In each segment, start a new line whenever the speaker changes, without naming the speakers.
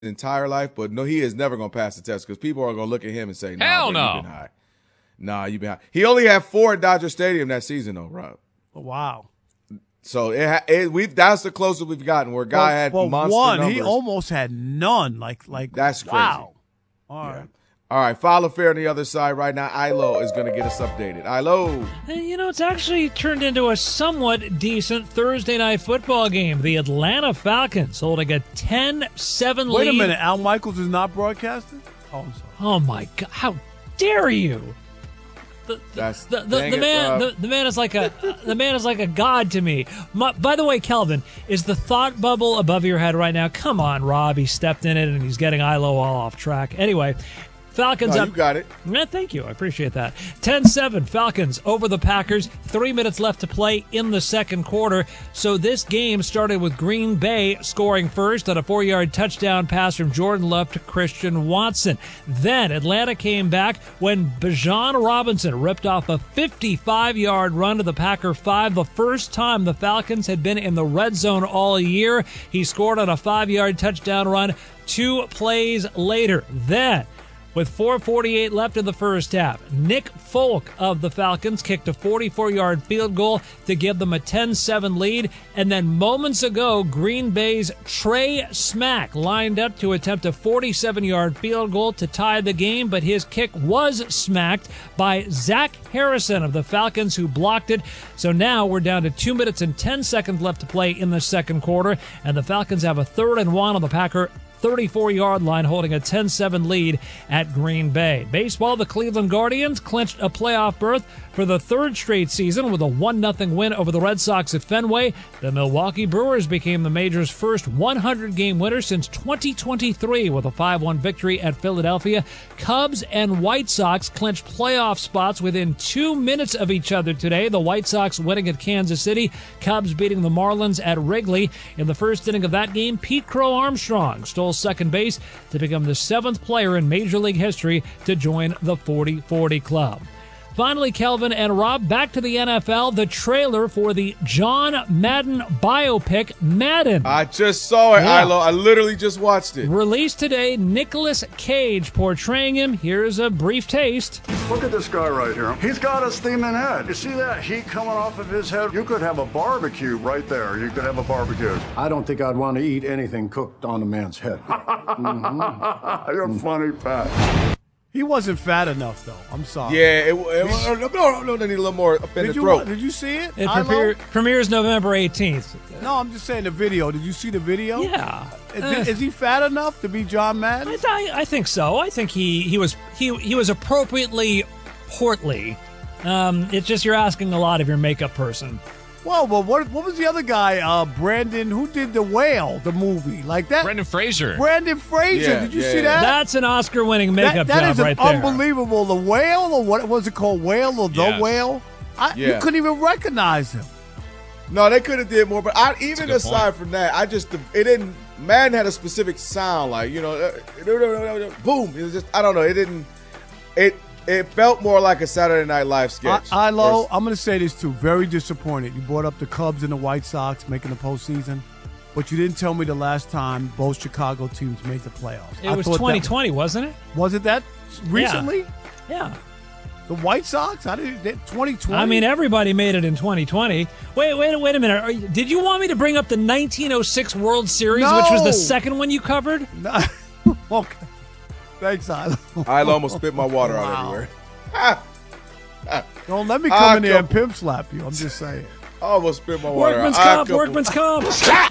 entire life, but no, he is never going to pass the test because people are going to look at him and say,
Hell no.
You've been high. Nah, you've been high. He only had 4 at Dodger Stadium that season, though, Rob.
Oh, wow.
So that's the closest we've gotten where a guy had monster
one,
numbers.
He almost had none. Like
that's crazy.
Wow. All right.
All right, Fowler Fair on the other side right now. Ilo is going to get us updated. Ilo.
It's actually turned into a somewhat decent Thursday night football game. The Atlanta Falcons holding a 10-7 lead.
Wait a minute. Al Michaels is not broadcasting? Oh, I'm sorry.
Oh, my God. How dare you? The man is like a god to me. By the way, Kelvin, is the thought bubble above your head right now? Come on, Rob. He stepped in it and he's getting Ilo all off track. Anyway, Falcons up.
You got it.
Yeah, thank you. I appreciate that. 10-7, Falcons over the Packers. 3 minutes left to play in the second quarter. So this game started with Green Bay scoring first on a 4-yard touchdown pass from Jordan Love to Christian Watson. Then Atlanta came back when Bijan Robinson ripped off a 55-yard run to the Packer 5, the first time the Falcons had been in the red zone all year. He scored on a 5-yard touchdown run 2 plays later. Then, with 4:48 left in the first half, Nick Folk of the Falcons kicked a 44-yard field goal to give them a 10-7 lead. And then moments ago, Green Bay's Trey Smack lined up to attempt a 47-yard field goal to tie the game, but his kick was smacked by Zach Harrison of the Falcons, who blocked it. So now we're down to 2 minutes and 10 seconds left to play in the second quarter, and the Falcons have a 3rd and 1 on the Packer 34-yard line, holding a 10-7 lead at Green Bay. Baseball, the Cleveland Guardians clinched a playoff berth for the 3rd straight season with a 1-0 win over the Red Sox at Fenway. The Milwaukee Brewers became the major's first 100-game winner since 2023 with a 5-1 victory at Philadelphia. Cubs and White Sox clinched playoff spots within 2 minutes of each other today. The White Sox winning at Kansas City, Cubs beating the Marlins at Wrigley. In the first inning of that game, Pete Crow Armstrong stole second base to become the 7th player in Major League history to join the 40-40 club. Finally, Kelvin and Rob, back to the NFL, the trailer for the John Madden biopic, Madden.
I just saw it, Ilo. I literally just watched it.
Released today, Nicolas Cage portraying him. Here's a brief taste.
Look at this guy right here. He's got a steaming head. You see that heat coming off of his head? You could have a barbecue right there. You could have a barbecue. I don't think I'd want to eat anything cooked on a man's head. You're funny, Pat.
He wasn't fat enough, though. I'm sorry.
Yeah, no, they need a little more up in the throat.
Did you see it?
It premieres November 18th.
No, I'm just saying the video. Did you see the video?
Yeah.
Is he fat enough to be John Madden?
I think so. I think he was appropriately portly. It's just you're asking a lot of your makeup person.
Well, what was the other guy, Brandon, who did The Whale, the movie? Like that?
Brendan Fraser.
Yeah, did you see that?
That's an Oscar-winning makeup
that
job
is
right there.
Unbelievable. The Whale, or what was it called? Whale or The Whale? You couldn't even recognize him.
No, they could have did more, but even aside from that, it didn't. Madden had a specific sound, like boom. It was just I don't know. It felt more like a Saturday Night Live sketch.
I'm going to say this, too. Very disappointed. You brought up the Cubs and the White Sox making the postseason, but you didn't tell me the last time both Chicago teams made the playoffs.
It was 2020, wasn't it?
Was it that recently?
Yeah.
The White Sox? 2020?
I mean, everybody made it in 2020. Wait a minute. Did you want me to bring up the 1906 World Series, which was the second one you covered?
No. Okay. Thanks, Ilo.
I almost spit my water out everywhere.
Don't let me come in there and pimp slap you. I'm just saying.
I almost spit my water
out. Workman's comp.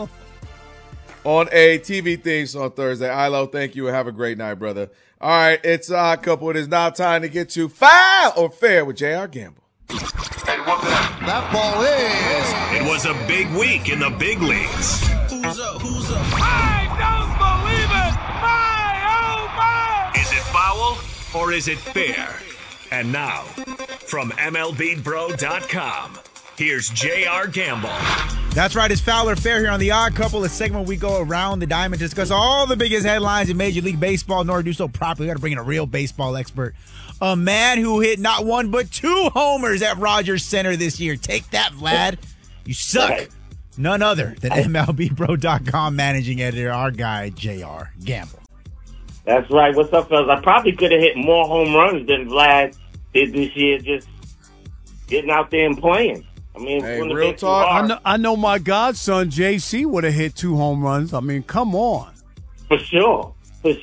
On a TV theme on Thursday. Ilo, thank you and have a great night, brother. All right, it's Odd Couple. It is now time to get to Foul or Fair with J.R. Gamble.
That ball is.
It was a big week in the big leagues.
Who's up?
I don't believe it! Is it foul or is it fair? And now, from MLBBro.com, here's J.R. Gamble.
That's right, it's Foul or Fair here on The Odd Couple, a segment we go around the diamond to discuss all the biggest headlines in Major League Baseball. In order to do so properly, we got to bring in a real baseball expert. A man who hit not 1 but 2 homers at Rogers Center this year. Take that, Vlad. You suck. None other than MLBBro.com managing editor, our guy, JR Gamble.
That's right. What's up, fellas? I probably could have hit more home runs than Vlad did this year, just getting out there and playing. I mean,
hey, real talk.
I know my godson, JC, would have hit 2 home runs. I mean, come on.
For sure. But,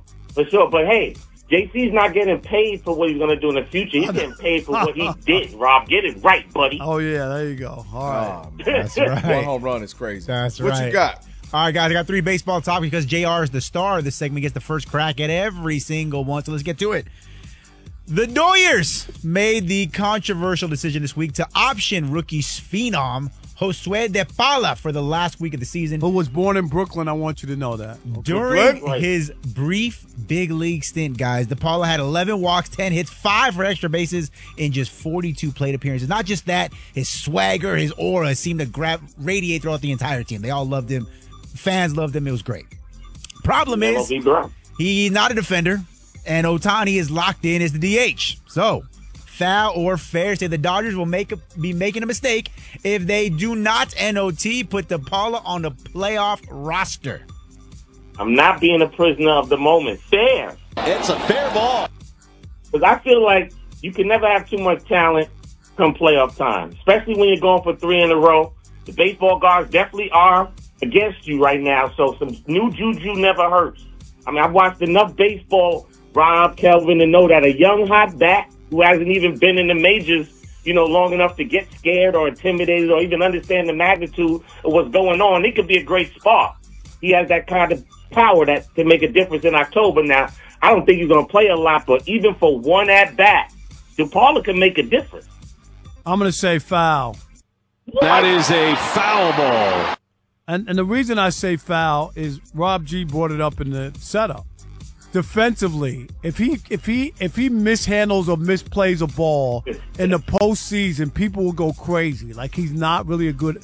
hey, JC's not getting paid for what he's going to do in the future. He's getting paid for what he did, Rob. Get it right, buddy.
Oh, yeah, there you go. All right.
That's right.
1 home run is crazy.
That's
what
right.
What you got?
All right, guys, I got 3 baseball topics because JR is the star of this segment. Gets the first crack at every single one, so let's get to it. The Dodgers made the controversial decision this week to option rookie phenom Josue De Paula for the last week of the season.
Who was born in Brooklyn, I want you to know that. Okay.
During his brief big league stint, guys, De Paula had 11 walks, 10 hits, 5 for extra bases in just 42 plate appearances. Not just that, his swagger, his aura seemed to radiate throughout the entire team. They all loved him. Fans loved him. It was great. Problem is, he's not a defender, and Ohtani is locked in as the DH. So, foul or fair, say the Dodgers will be making a mistake if they do not NOT put De Paula on the playoff roster.
I'm not being a prisoner of the moment. Fair.
It's a fair ball.
Because I feel like you can never have too much talent come playoff time, especially when you're going for 3 in a row. The baseball gods definitely are against you right now, so some new juju never hurts. I mean, I've watched enough baseball, Rob, Kelvin, to know that a young hot bat who hasn't even been in the majors, long enough to get scared or intimidated or even understand the magnitude of what's going on, it could be a great spark. He has that kind of power that can make a difference in October. Now, I don't think he's going to play a lot, but even for one at-bat, De Paula can make a difference.
I'm going to say foul.
That is a foul ball.
And the reason I say foul is Rob G brought it up in the setup. Defensively, if he mishandles or misplays a ball in the postseason, people will go crazy. Like he's not really a good.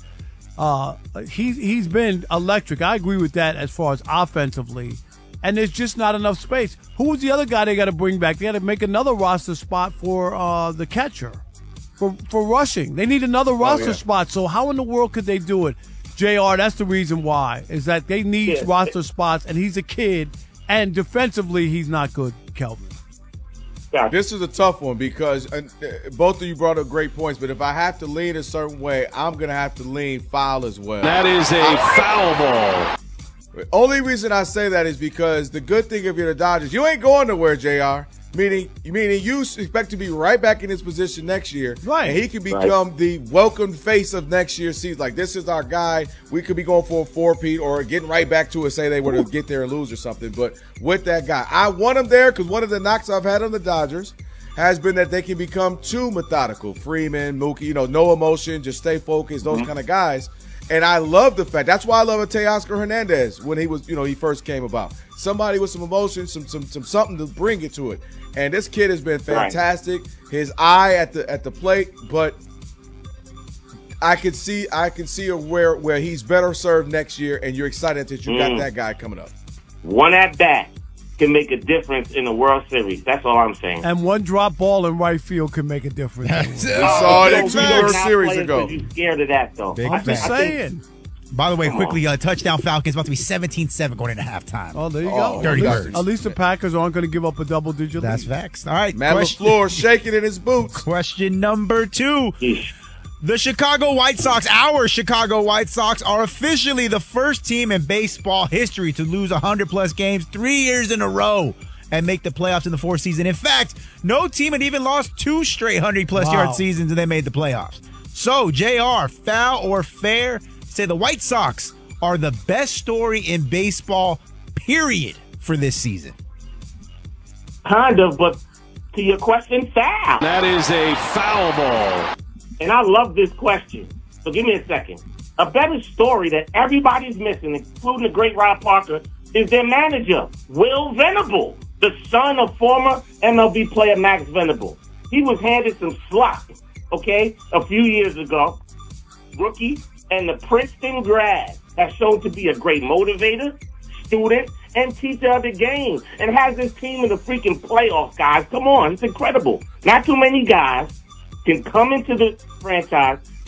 He's been electric. I agree with that as far as offensively, and there's just not enough space. Who was the other guy they got to bring back? They got to make another roster spot for the catcher, for rushing. They need another roster spot. So how in the world could they do it? JR, that's the reason why, is that they need roster spots, and he's a kid. And defensively, he's not good, Kelvin.
Yeah. This is a tough one because both of you brought up great points, but if I have to lean a certain way, I'm going to have to lean foul as well.
That is a foul ball.
The only reason I say that is because the good thing if you're the Dodgers, you ain't going nowhere, JR. Meaning you expect to be right back in his position next year.
Right.
And he could become the welcome face of next year's season. Like, this is our guy. We could be going for a 4-peat or getting right back to it, say they were to get there and lose or something. But with that guy, I want him there because one of the knocks I've had on the Dodgers has been that they can become too methodical. Freeman, Mookie, no emotion, just stay focused, those kind of guys. And I love the fact. That's why I love Teoscar Hernandez when he was, he first came about. Somebody with some emotion, some something to bring it to it. And this kid has been fantastic. Right. His eye at the plate, but I can see where he's better served next year. And you're excited that you got that guy coming up.
One at bat can make a difference in the World Series. That's all I'm saying.
And one drop ball in right field can make a difference.
We saw it 2 World Series ago.
You scared of that though?
I'm just saying.
By the way, quickly, touchdown Falcons about to be 17-7 going into halftime.
Oh, there you go.
Dirty birds.
At least the Packers aren't going to give up a double-digit lead.
That's facts. All right.
Matt LaFleur shaking in his boots.
Question number 2. The Chicago White Sox, our Chicago White Sox, are officially the first team in baseball history to lose 100-plus games 3 years in a row and make the playoffs in the fourth season. In fact, no team had even lost 2 straight 100-plus yard seasons and they made the playoffs. So, JR, foul or fair? Say the White Sox are the best story in baseball, period, for this season.
Kind of, but to your question, foul.
That is a foul ball.
And I love this question. So give me a second. A better story that everybody's missing, including the great Rob Parker, is their manager, Will Venable, the son of former MLB player Max Venable. He was handed some slop, a few years ago. Rookie. And the Princeton grad has shown to be a great motivator, student, and teacher of the game, and has this team in the freaking playoffs, guys. Come on, it's incredible. Not too many guys can come into the franchise,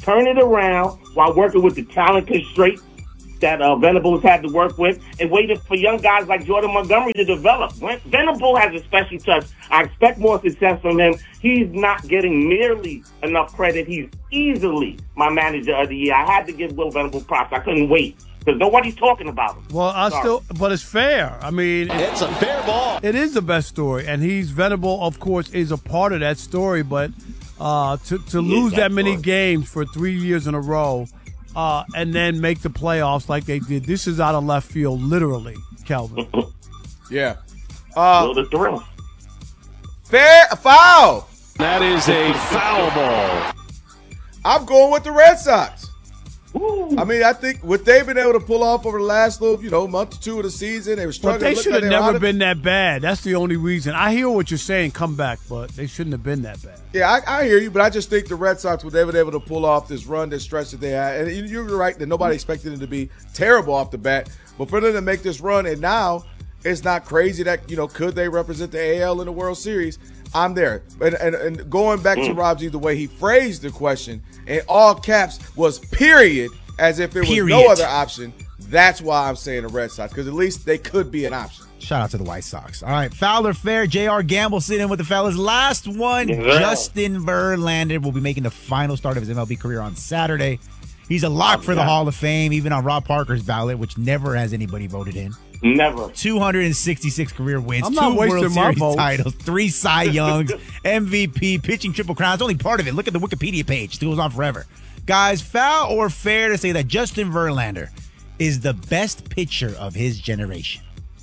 turn it around while working with the talent constraints that Venables had to work with, and waited for young guys like Jordan Montgomery to develop. Venable has a special touch. I expect more success from him. He's not getting nearly enough credit. He's easily my manager of the year. I had to give Will Venable props. I couldn't wait because nobody's talking about him.
Well, but it's fair. I mean,
It's a fair ball.
it is the best story, and he's Venable, of course, is a part of that story. But to lose that many games for 3 years in a row. And then make the playoffs like they did. This is out of left field, literally, Calvin.
Yeah.
The thrill.
Fair foul.
That is a foul ball.
I'm going with the Red Sox.
Ooh.
I mean, I think what they've been able to pull off over the last little, month or two of the season, they were
But
struggling.
they should have never been that bad. That's the only reason. I hear what you're saying, come back, but they shouldn't have been that bad.
Yeah, I hear you, but I just think the Red Sox were able to pull off this run, this stretch that they had. And you're right that nobody expected them to be terrible off the bat. But for them to make this run, and now it's not crazy that, could they represent the AL in the World Series? I'm there. And going back to Rob G, the way he phrased the question, in all caps, was period, as if it was no other option. That's why I'm saying the Red Sox, because at least they could be an option.
Shout out to the White Sox. All right, foul or fair, J.R. Gamble sitting in with the fellas. Last one, Justin Verlander will be making the final start of his MLB career on Saturday. He's a lock for the Hall of Fame, even on Rob Parker's ballot, which never has anybody voted in.
Never.
266 career wins,
I'm not
2 World
wasting my
Series
votes.
titles, 3 Cy Youngs, MVP, pitching triple crown. It's only part of it. Look at the Wikipedia page. It goes on forever. Guys, foul or fair to say that Justin Verlander is the best pitcher of his generation?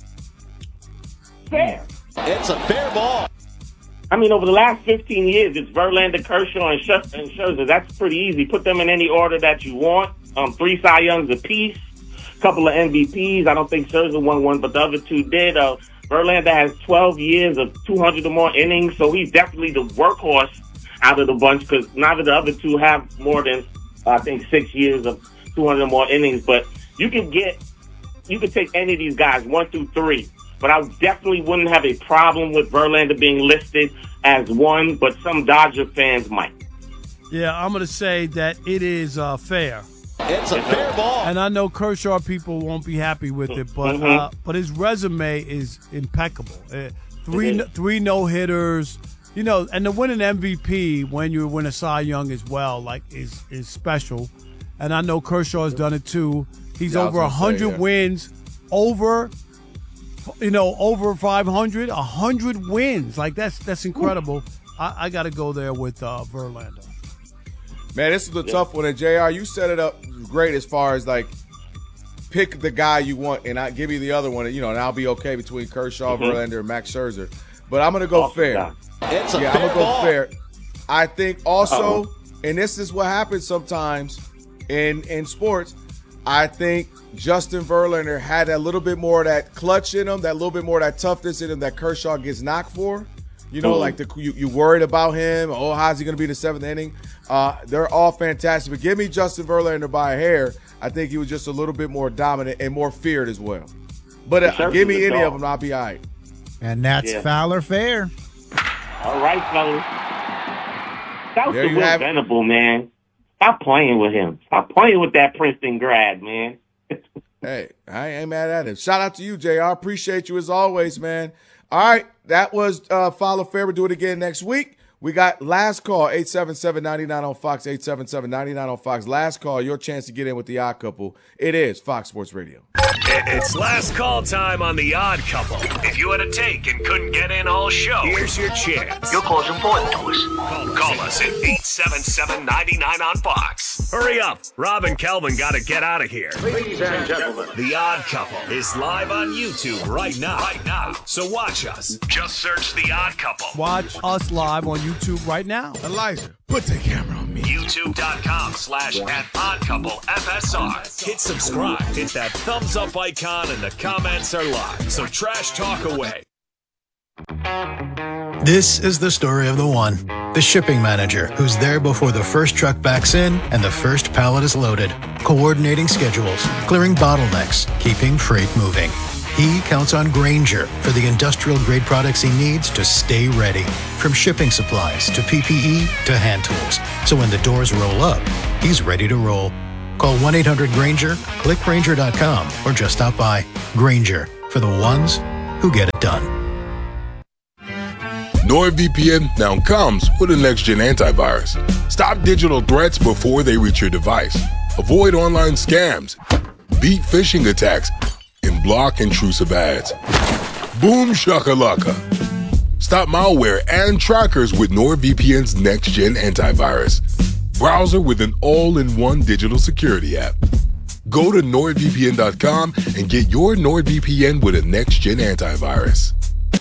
Fair.
It's a fair ball.
I mean, over the last 15 years, it's Verlander, Kershaw, and Scherzer. That's pretty easy. Put them in any order that you want. 3 Cy Youngs apiece, a couple of MVPs. I don't think Scherzer won one, but the other two did. Verlander has 12 years of 200 or more innings, so he's definitely the workhorse out of the bunch because neither of the other two have more than, I think, 6 years of 200 or more innings. But you could take any of these guys, 1 through 3. But I definitely wouldn't have a problem with Verlander being listed as 1, but some Dodger fans might.
Yeah, I'm going to say that it is fair.
It's a fair ball.
And I know Kershaw people won't be happy with it, but his resume is impeccable. Three no-hitters, and to win an MVP when you win a Cy Young as well, is special. And I know Kershaw has done it too. He's over 100 wins, over 500, 100 wins. That's incredible. I got to go there with Verlander.
Man, this is a tough one. And JR, you set it up great as far as pick the guy you want, and I give you the other one. And I'll be okay between Kershaw, Verlander, and Max Scherzer. But I'm gonna go fair.
It's a fair
I'm gonna go
ball.
fair. I think also, and this is what happens sometimes in sports. I think Justin Verlander had a little bit more of that clutch in him, that little bit more of that toughness in him that Kershaw gets knocked for. You worried about him. Oh, how's he going to be in the 7th inning? They're all fantastic. But give me Justin Verlander by a hair. I think he was just a little bit more dominant and more feared as well. But give me any of them, I'll be all right.
And that's foul or fair.
All right, fellas. That was the Will Venable, man. Stop playing with him. Stop playing with that Princeton grad, man.
Hey, I ain't mad at him. Shout out to you, JR. Appreciate you as always, man. All right, that was Foul or Fair. We'll do it again next week. We got last call, 877-99 on Fox, 877-99 on Fox. Last call, your chance to get in with the Odd Couple. It is Fox Sports Radio.
It's last call time on The Odd Couple. If you had a take and couldn't get in all show, here's your chance.
Your call's important to us.
Call us at 877-99 on Fox. Hurry up. Rob and Kelvin got to get out of here.
Ladies and gentlemen,
The Odd Couple is live on YouTube right now. So watch us. Just search The Odd Couple.
Watch us live on YouTube right now.
Elijah, put the camera on me.
YouTube.com/@OddCoupleFSR. Hit subscribe. Hit that thumbs up icon and the comments are live. So trash talk away.
This is the story of the one. The shipping manager who's there before the first truck backs in and the first pallet is loaded. Coordinating schedules, clearing bottlenecks, keeping freight moving. He counts on Grainger for the industrial-grade products he needs to stay ready. From shipping supplies to PPE to hand tools. So when the doors roll up, he's ready to roll. Call 1-800-GRANGER, click Grainger.com, or just stop by. Grainger, for the ones who get it done.
NordVPN now comes with a next-gen antivirus. Stop digital threats before they reach your device. Avoid online scams, beat phishing attacks, and block intrusive ads. Boom shakalaka. Stop malware and trackers with NordVPN's next-gen antivirus. Browser with an all-in-one digital security app. Go to NordVPN.com and get your NordVPN with a next-gen antivirus.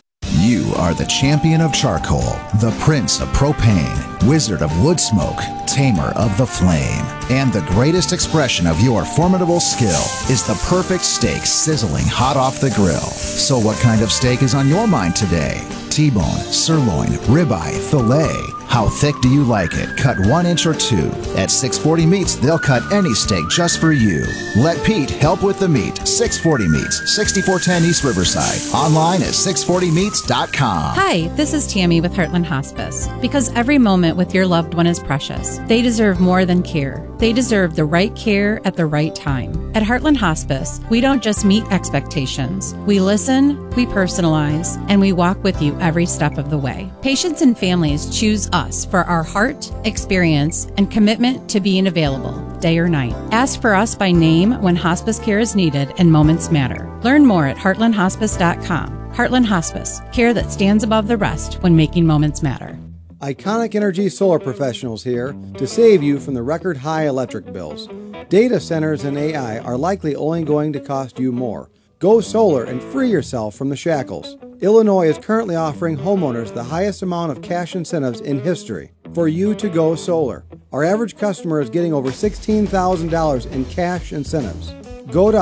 You are the champion of charcoal, the prince of propane, wizard of wood smoke, tamer of the flame. And the greatest expression of your formidable skill is the perfect steak sizzling hot off the grill. So what kind of steak is on your mind today? T-bone, sirloin, ribeye, filet. How thick do you like it? Cut 1 inch or 2. At 640 Meats, they'll cut any steak just for you. Let Pete help with the meat. 640 Meats, 6410 East Riverside. Online at 640meats.com.
Hi, this is Tammy with Heartland Hospice. Because every moment with your loved one is precious. They deserve more than care. They deserve the right care at the right time. At Heartland Hospice, we don't just meet expectations. We listen, we personalize, and we walk with you every step of the way. Patients and families choose us for our heart, experience, and commitment to being available, day or night. Ask for us by name when hospice care is needed and moments matter. Learn more at heartlandhospice.com. Heartland Hospice, care that stands above the rest when making moments matter.
Iconic Energy Solar Professionals here to save you from the record high electric bills. Data centers and AI are likely only going to cost you more. Go solar and free yourself from the shackles. Illinois is currently offering homeowners the highest amount of cash incentives in history for you to go solar. Our average customer is getting over $16,000 in cash incentives. Go to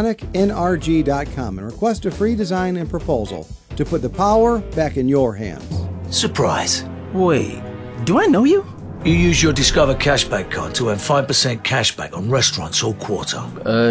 iconicnrg.com and request a free design and proposal to put the power back in your hands.
Surprise. Wait, do I know you? You use your Discover Cashback card to earn 5% cashback on restaurants all quarter.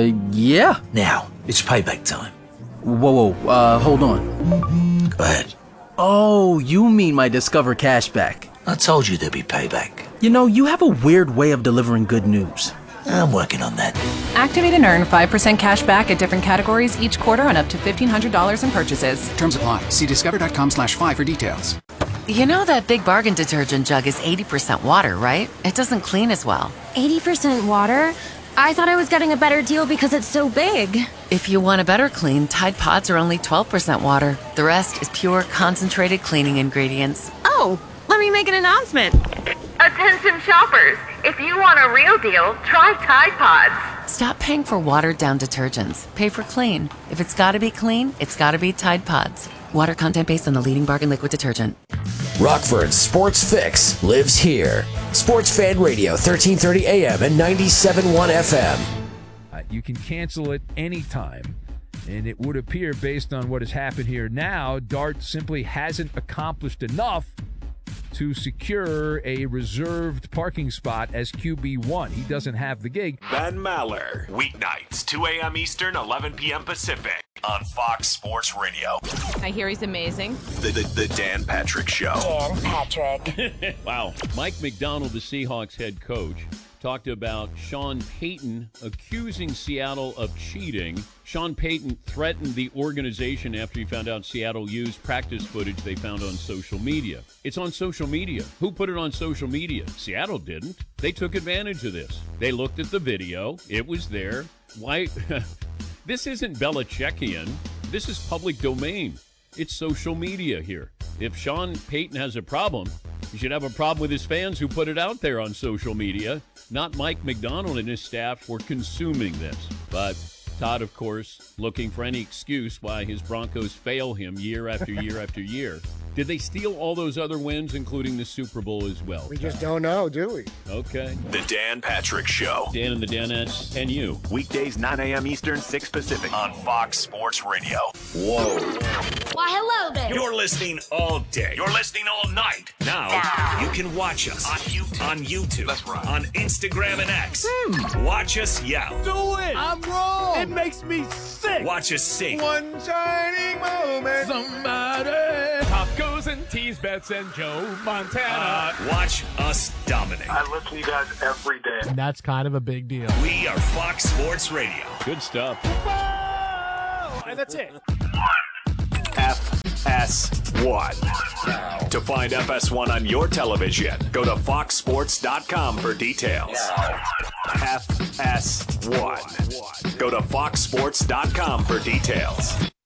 Yeah.
Now, it's payback time.
Whoa, hold on.
Go ahead.
Oh, you mean my Discover Cashback.
I told you there'd be payback.
You know, you have a weird way of delivering good news.
I'm working on that.
Activate and earn 5% cash back at different categories each quarter on up to $1,500 in purchases.
Terms apply. See discover.com/5 for details.
You know that Big Bargain detergent jug is 80% water, right? It doesn't clean as well.
80% water? I thought I was getting a better deal because it's so big.
If you want a better clean, Tide Pods are only 12% water. The rest is pure, concentrated cleaning ingredients.
Oh, let me make an announcement. Attention shoppers, if you want a real deal, try Tide Pods.
Stop paying for watered-down detergents. Pay for clean. If it's gotta be clean, it's gotta be Tide Pods. Water content based on the leading bargain liquid detergent.
Rockford's Sports Fix lives here. Sports Fan Radio, 1330 AM and 97.1 FM.
You can cancel it anytime. And it would appear, based on what has happened here now, Dart simply hasn't accomplished enough to secure a reserved parking spot as QB1. He doesn't have the gig.
Ben Maller, weeknights, 2 a.m. Eastern, 11 p.m. Pacific, on Fox Sports Radio.
I hear he's amazing.
The Dan Patrick Show.
Dan Patrick.
Wow. Mike McDonald, the Seahawks head coach, talked about Sean Payton accusing Seattle of cheating. Sean Payton threatened the organization after he found out Seattle used practice footage they found on social media. It's on social media. Who put it on social media? Seattle didn't. They took advantage of this. They looked at the video. It was there. Why? This isn't Belichickian. This is public domain. It's social media here. If Sean Payton has a problem, he should have a problem with his fans who put it out there on social media, not Mike McDonald and his staff for consuming this. But Todd, of course, looking for any excuse why his Broncos fail him year after year after year. Did they steal all those other wins, including the Super Bowl as well?
We just don't know, do we?
Okay.
The Dan Patrick Show.
Dan and the Danettes and you.
Weekdays, 9 a.m. Eastern, 6 Pacific, on Fox Sports Radio. Whoa.
Why, hello there.
You're listening all day. You're listening all night. Now, you can watch us on YouTube. That's right. On Instagram and X. Watch us yell.
Do it. I'm wrong. It makes me sick.
Watch us sing.
One shining moment.
Somebody. Tacos and tea.
Mookies Betts and Joe Montana.
Watch us dominate.
I listen to you guys every day.
And that's kind of a big deal.
We are Fox Sports Radio.
Good stuff.
Whoa! And that's it.
FS1. To find FS1 on your television, go to foxsports.com for details. FS1. Go to foxsports.com for details.